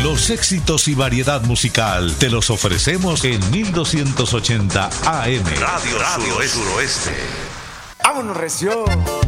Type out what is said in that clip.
Los éxitos y variedad musical te los ofrecemos en 1280 AM. Radio Suroeste. ¡Vámonos, recio!